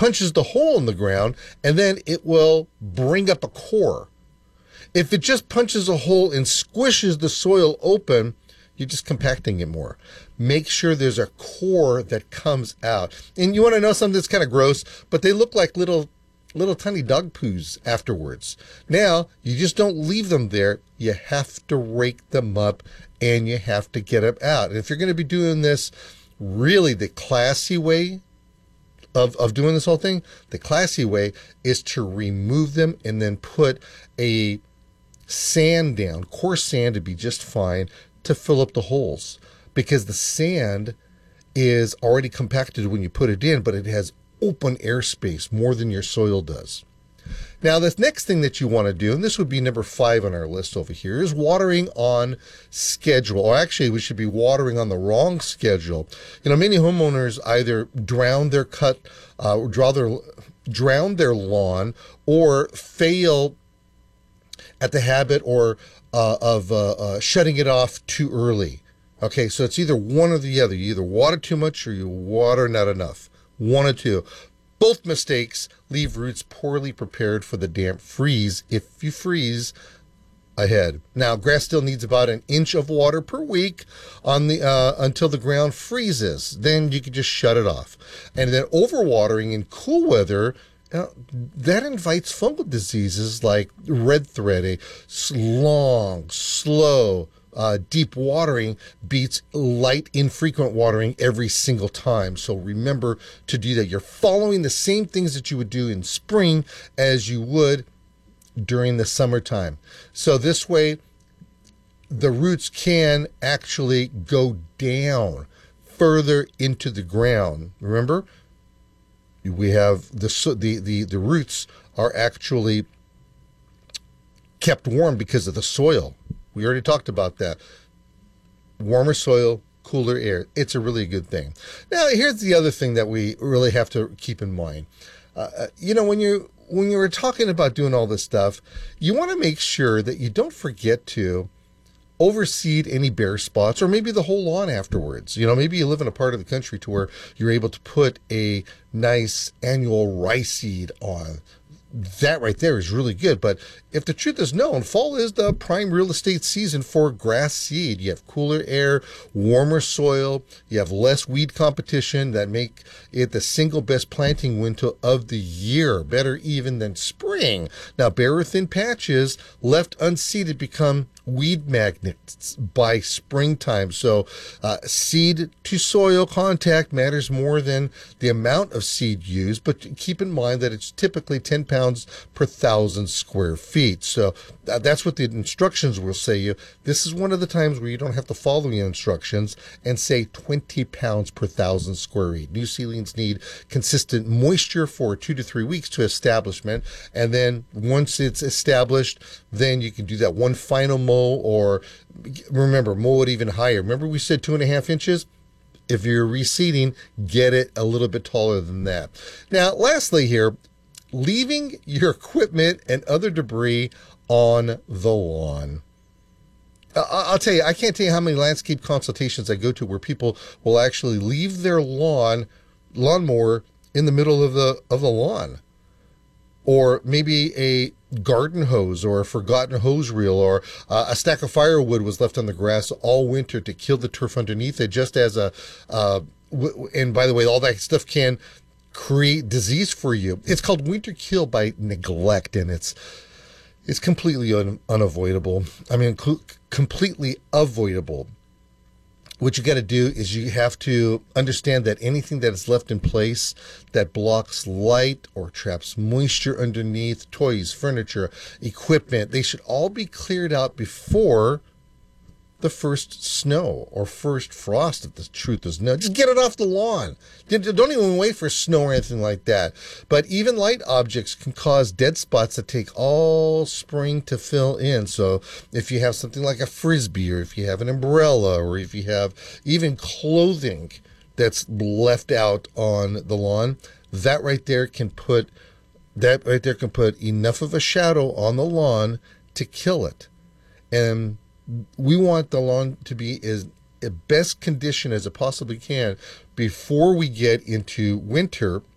punches the hole in the ground, and then it will bring up a core. If it just punches a hole and squishes the soil open, you're just compacting it more. Make sure there's a core that comes out. And you want to know something that's kind of gross, but they look like little tiny dog poos afterwards. Now, you just don't leave them there. You have to rake them up and you have to get them out. And if you're going to be doing this really the classy way of doing this whole thing, the classy way is to remove them and then put a sand down, coarse sand would be just fine to fill up the holes, because the sand is already compacted when you put it in, but it has open airspace more than your soil does. Now, the next thing that you want to do, and this would be number 5 on our list over here, is watering on schedule. Or actually, we should be watering on the wrong schedule. Many homeowners either drown their lawn, or fail at the habit of shutting it off too early. Okay, so it's either one or the other. You either water too much or you water not enough. One or two. Both mistakes leave roots poorly prepared for the damp freeze, if you freeze ahead. Now, grass still needs about an inch of water per week until the ground freezes. Then you can just shut it off. And then overwatering in cool weather, that invites fungal diseases like red thread. A long, slow, deep watering beats light, infrequent watering every single time. So remember to do that. You're following the same things that you would do in spring as you would during the summertime. So this way, the roots can actually go down further into the ground. Remember, we have the roots are actually kept warm because of the soil. We already talked about that. Warmer soil, cooler air. It's a really good thing. Now, here's the other thing that we really have to keep in mind. When you're talking about doing all this stuff, you want to make sure that you don't forget to overseed any bare spots, or maybe the whole lawn afterwards. Maybe you live in a part of the country to where you're able to put a nice annual rice seed on. That right there is really good. But if the truth is known, fall is the prime real estate season for grass seed. You have cooler air, warmer soil, you have less weed competition that make it the single best planting window of the year, better even than spring. Now, bare or thin patches left unseeded become weed magnets by springtime. So seed to soil contact matters more than the amount of seed used, but keep in mind that it's typically 10 pounds per 1,000 square feet. So that's what the instructions will say you. This is one of the times where you don't have to follow the instructions and say 20 pounds per 1,000 square feet. New seedlings need consistent moisture for 2 to 3 weeks to establishment, and then once it's established, then you can do that one final mow, or remember, mow it even higher. Remember we said 2.5 inches? If you're reseeding, get it a little bit taller than that. Now, lastly here, leaving your equipment and other debris on the lawn. I'll tell you, I can't tell you how many landscape consultations I go to where people will actually leave their lawnmower in the middle of the lawn, or maybe a garden hose or a forgotten hose reel, or a stack of firewood was left on the grass all winter to kill the turf underneath it, just as and by the way, all that stuff can create disease for you. It's called winter kill by neglect, and it's completely unavoidable. I mean, completely avoidable. What you got to do is you have to understand that anything that is left in place that blocks light or traps moisture underneath, toys, furniture, equipment, they should all be cleared out before the first snow or first frost, if the truth is known. Just get it off the lawn. Don't even wait for snow or anything like that. But even light objects can cause dead spots that take all spring to fill in. So if you have something like a Frisbee, or if you have an umbrella, or if you have even clothing that's left out on the lawn, that right there can put enough of a shadow on the lawn to kill it. And we want the lawn to be as best condition as it possibly can before we get into winter,